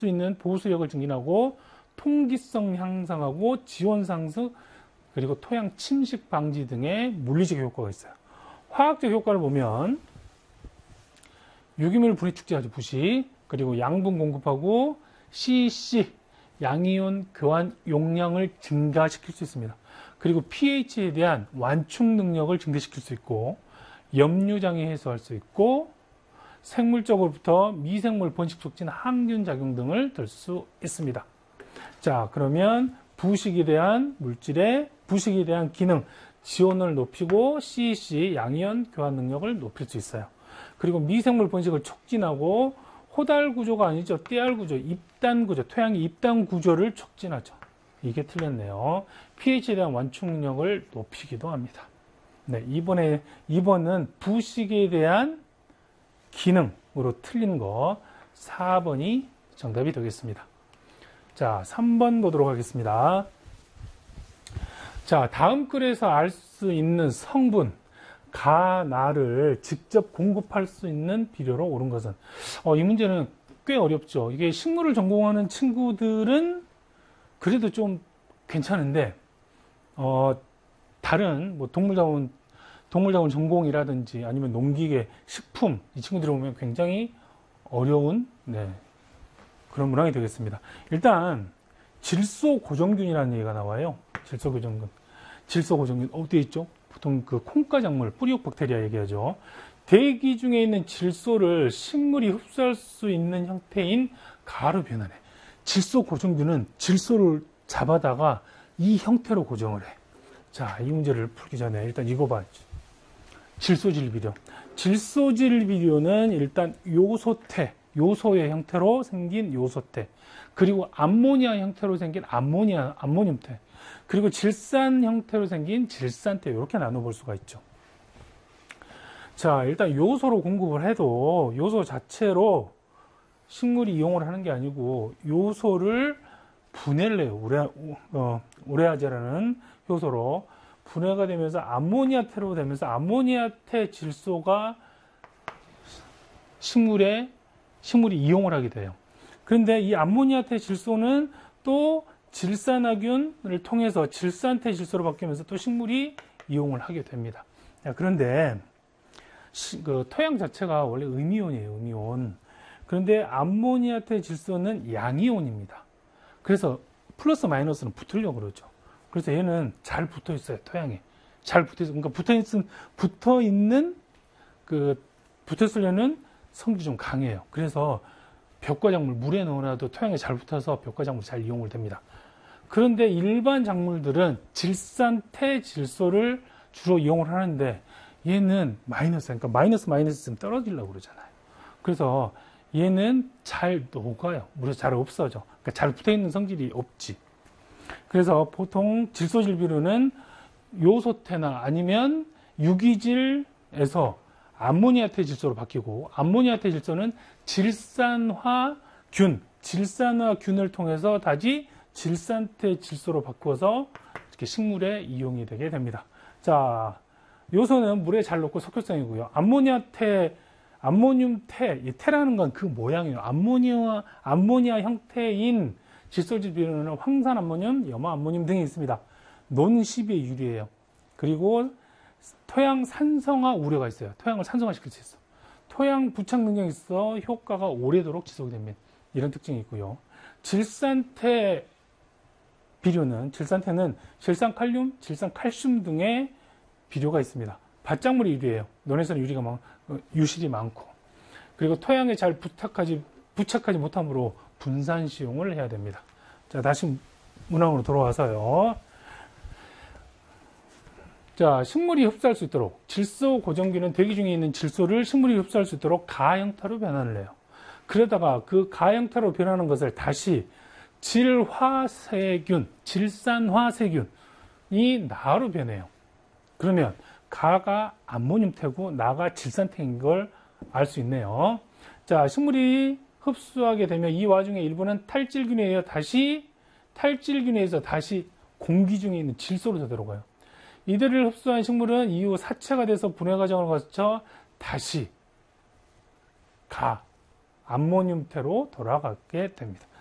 수 있는 보수력을 증진하고 통기성 향상하고 지원 상승 그리고 토양 침식 방지 등의 물리적 효과가 있어요. 화학적 효과를 보면 유기물 분해 축제하죠. 부식. 그리고 양분 공급하고 CC 양이온 교환 용량을 증가시킬 수 있습니다. 그리고 pH에 대한 완축 능력을 증대시킬 수 있고 염류장애 해소할 수 있고 생물적으로부터 미생물 번식 촉진 항균 작용 등을 들 수 있습니다. 자, 그러면 부식에 대한 물질의 부식에 대한 기능 지온을 높이고 CEC 양이온 교환 능력을 높일 수 있어요. 그리고 미생물 번식을 촉진하고 호달 구조가 아니죠. 떼알 구조, 입단 구조, 토양의 입단 구조를 촉진하죠. 이게 틀렸네요. pH에 대한 완축 능력을 높이기도 합니다. 네, 2번은 부식에 대한 기능으로 틀린 거 4번이 정답이 되겠습니다. 자, 3번 보도록 하겠습니다. 자, 다음 글에서 알 수 있는 성분 가나를 직접 공급할 수 있는 비료로 옳은 것은 이 문제는 꽤 어렵죠. 이게 식물을 전공하는 친구들은 그래도 좀 괜찮은데 다른 뭐 동물자원 전공이라든지 아니면 농기계, 식품 이 친구들이 보면 굉장히 어려운 그런 문항이 되겠습니다. 일단 질소고정균이라는 얘기가 나와요. 질소고정균 어디에 있죠? 보통 그 콩가작물, 뿌리옥 박테리아 얘기하죠. 대기 중에 있는 질소를 식물이 흡수할 수 있는 형태인 가로 변환해. 질소고정균은 질소를 잡아다가 이 형태로 고정을 해. 자, 이 문제를 풀기 전에 일단 이거 봐야죠. 질소질 비료. 질소질 비료는 일단 요소의 형태로 생긴 요소태. 그리고 암모니아 형태로 생긴 암모늄태. 그리고 질산 형태로 생긴 질산태. 이렇게 나눠볼 수가 있죠. 자, 일단 요소로 공급을 해도 요소 자체로 식물이 이용을 하는 게 아니고 요소를 분해를 해요. 우레아제라는 효소로 분해가 되면서 암모니아태로 되면서 암모니아태 질소가 식물이 이용을 하게 돼요. 그런데 이 암모니아태 질소는 또 질산화균을 통해서 질산태 질소로 바뀌면서 또 식물이 이용을 하게 됩니다. 그런데 그 토양 자체가 원래 음이온이에요. 음이온. 그런데 암모니아태 질소는 양이온입니다. 그래서 플러스 마이너스는 붙으려고 그러죠. 그래서 얘는 잘 붙어 있어요. 토양에. 잘 붙어 있어요. 그러니까 붙어있으려는 성질이 좀 강해요. 그래서 벽과작물 물에 넣어놔도 토양에 잘 붙어서 벽과작물 잘 이용을 됩니다. 그런데 일반 작물들은 질산태 질소를 주로 이용을 하는데 얘는 그러니까 마이너스 있으면 떨어지려고 그러잖아요. 그래서 얘는 잘 녹아요. 물에 잘 없어져. 그러니까 잘 붙어있는 성질이 없지. 그래서 보통 질소질 비료는 요소태나 아니면 유기질에서 암모니아태 질소로 바뀌고 암모니아태 질소는 질산화균을 통해서 다시 질산태 질소로 바꾸어서 이렇게 식물에 이용이 되게 됩니다. 자, 요소는 물에 잘 녹고 석회성이고요. 암모늄태, 이 태라는 건 그 모양이에요. 암모니아 형태인 질소질 비료는 황산암모늄, 염화암모늄 등이 있습니다. 논12에 유리해요. 그리고 토양 산성화 우려가 있어요. 토양을 산성화시킬 수 있어. 토양 부착 능력이 있어 효과가 오래도록 지속이 됩니다. 이런 특징이 있고요. 질산태는 질산칼륨, 질산칼슘 등의 비료가 있습니다. 밭작물이 유리해요. 논에서는 유실이 많고. 그리고 토양에 잘 부착하지 못하므로 분산 시용을 해야 됩니다. 자, 다시 문항으로 돌아와서요. 자, 식물이 흡수할 수 있도록 질소 고정균은 대기 중에 있는 질소를 식물이 흡수할 수 있도록 가 형태로 변환을 해요. 그러다가 그 가 형태로 변하는 것을 다시 질산화세균이 나로 변해요. 그러면 가가 암모늄태고 나가 질산태인 걸 알 수 있네요. 자, 식물이 흡수하게 되면 이 와중에 일부는 탈질균에 의해서 다시 공기 중에 있는 질소로 되돌아가요. 이들을 흡수한 식물은 이후 사체가 돼서 분해 과정을 거쳐 다시 암모늄태로 돌아가게 됩니다.